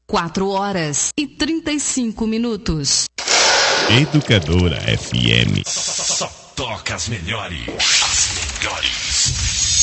4h35. Educadora FM. Só toca as melhores. As melhores.